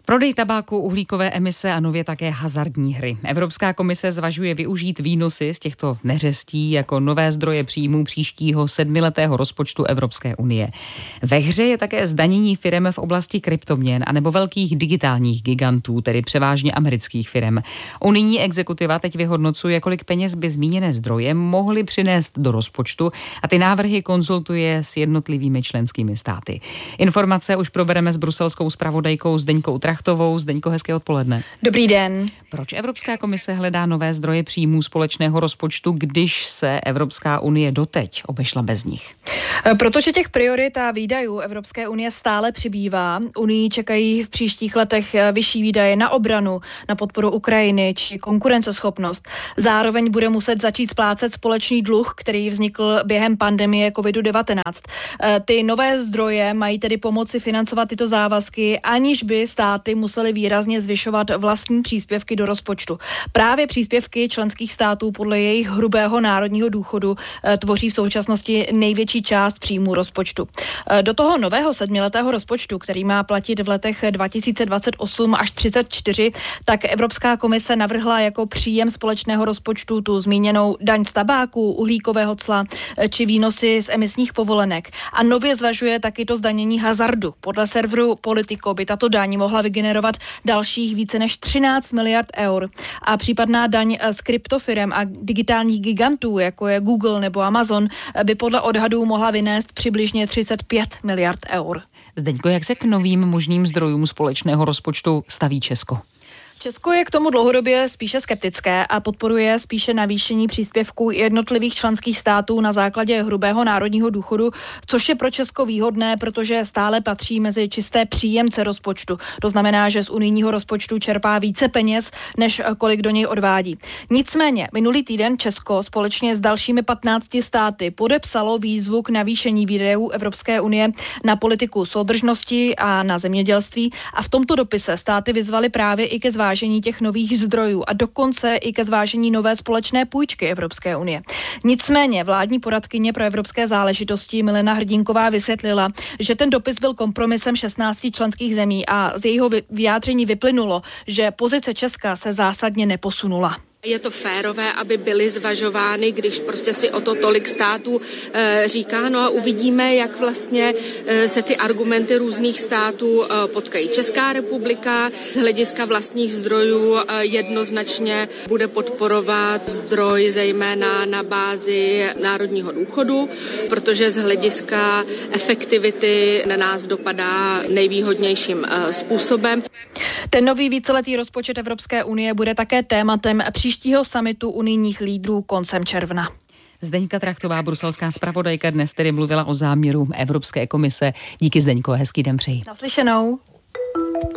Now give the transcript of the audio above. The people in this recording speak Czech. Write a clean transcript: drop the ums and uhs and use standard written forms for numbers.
Prodej tabáku, uhlíkové emise a nově také hazardní hry. Evropská komise zvažuje využít výnosy z těchto neřestí jako nové zdroje příjmů příštího 7letého rozpočtu Evropské unie. Ve hře je také zdanění firem v oblasti kryptoměn anebo velkých digitálních gigantů, tedy převážně amerických firem. Unijní exekutiva teď vyhodnocuje, kolik peněz by zmíněné zdroje mohly přinést do rozpočtu a ty návrhy konzultuje s jednotlivými členskými státy. Informace už probereme s bruselskou zpravodajkou Zdeňkou Trachtovou. Zdeňko, hezké odpoledne. Dobrý den. Proč Evropská komise hledá nové zdroje příjmů společného rozpočtu, když se Evropská unie doteď obešla bez nich? Protože těch priorit a výdajů Evropské unie stále přibývá. Unii čekají v příštích letech vyšší výdaje na obranu, na podporu Ukrajiny či konkurenceschopnost. Zároveň bude muset začít splácet společný dluh, který vznikl během pandemie COVID-19. Ty nové zdroje mají tedy pomoci financovat tyto závazky, aniž by státy musely výrazně zvyšovat vlastní příspěvky do rozpočtu. Právě příspěvky členských států podle jejich hrubého národního důchodu tvoří v současnosti největší část příjmů rozpočtu. Do toho nového 7letého rozpočtu, který má platit v letech 2028 až 34, tak Evropská komise navrhla jako příjem společného rozpočtu tu zmíněnou daň z tabáku, uhlíkového cla či výnosy z emisních povolenek. A nově zvažuje taky to zdanění hazardu. Podle serveru Politico by tato daň mohla vygenerovat dalších více než 13 miliard eur. A případná daň z kryptofirem a digitálních gigantů, jako je Google nebo Amazon, by podle odhadů mohla vynést přibližně 35 miliard eur. Zdeňko, jak se k novým možným zdrojům společného rozpočtu staví Česko? Česko je k tomu dlouhodobě spíše skeptické a podporuje spíše navýšení příspěvků jednotlivých členských států na základě hrubého národního důchodu, což je pro Česko výhodné, protože stále patří mezi čisté příjemce rozpočtu. To znamená, že z unijního rozpočtu čerpá více peněz, než kolik do něj odvádí. Nicméně minulý týden Česko společně s dalšími 15 státy podepsalo výzvu k navýšení výdajů Evropské unie na politiku soudržnosti a na zemědělství a v tomto dopise státy vyzvaly právě i ke zvážení těch nových zdrojů a dokonce i ke zvážení nové společné půjčky Evropské unie. Nicméně vládní poradkyně pro evropské záležitosti Milena Hrdinková vysvětlila, že ten dopis byl kompromisem 16 členských zemí a z jejího vyjádření vyplynulo, že pozice Česka se zásadně neposunula. Je to férové, aby byly zvažovány, když prostě si o to tolik států říká. No a uvidíme, jak vlastně se ty argumenty různých států potkají. Česká republika z hlediska vlastních zdrojů jednoznačně bude podporovat zdroj zejména na bázi národního důchodu, protože z hlediska efektivity na nás dopadá nejvýhodnějším způsobem. Ten nový víceletý rozpočet Evropské unie bude také tématem příštího summitu unijních lídrů koncem června. Zdeňka Trachtová, bruselská zpravodajka, dnes tedy mluvila o záměru Evropské komise. Díky, Zdeňko, hezký den přeji. Naslyšenou.